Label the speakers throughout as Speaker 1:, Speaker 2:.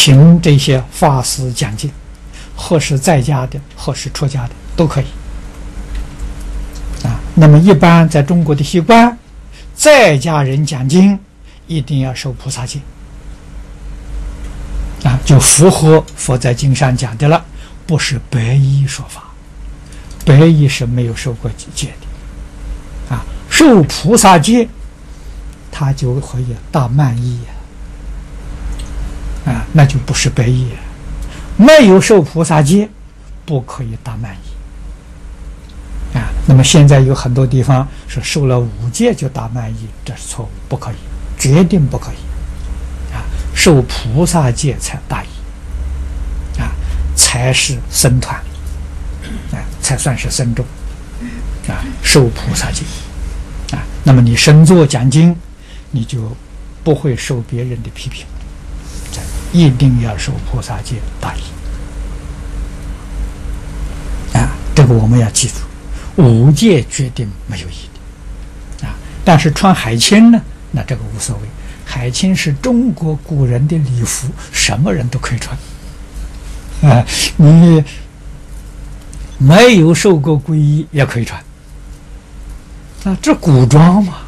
Speaker 1: 请这些法师讲经，或是在家的，或是出家的都可以。那么一般在中国的习惯，在家人讲经一定要受菩萨戒，就符合佛在经上讲的了，不是白衣说法，白衣是没有受过戒的，受菩萨戒，他就可以大慢意那就不是白衣，没有受菩萨戒，不可以大慢意。那么现在有很多地方是受了5戒就大慢意，这是错误，不可以，决定不可以。受菩萨戒才大意，才是僧团，才算是僧众，受菩萨戒，那么你身作讲经，你就不会受别人的批评，一定要受菩萨戒大意，这个我们要记住。5戒决定没有义的，但是穿海青呢，那这个无所谓。海青是中国古人的礼服，什么人都可以穿。你没有受过皈依也可以穿。这古装嘛，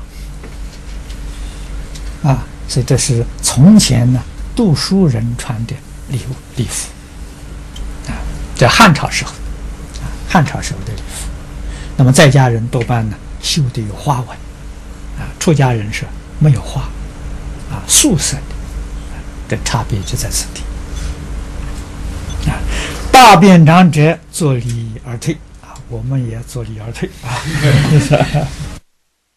Speaker 1: 所以这是从前呢读书人穿的礼服，在汉朝时候，汉朝时候的礼服。那么在家人多半呢绣的有花纹，出家人是没有花，素色的，这差别就在此地。大便长者坐礼而退，我们也坐礼而退。